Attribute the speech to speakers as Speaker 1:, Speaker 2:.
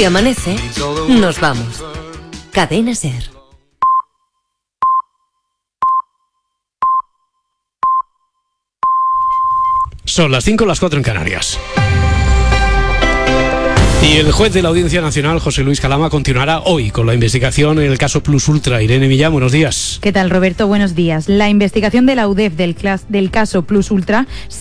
Speaker 1: Si amanece, nos vamos. Cadena SER.
Speaker 2: Son las 5, las 4 en Canarias. Y el juez de la Audiencia Nacional, José Luis Calama, continuará hoy con la investigación en el caso Plus Ultra. Irene Millán, buenos días.
Speaker 3: ¿Qué tal, Roberto? Buenos días. La investigación de la UDEF del caso Plus Ultra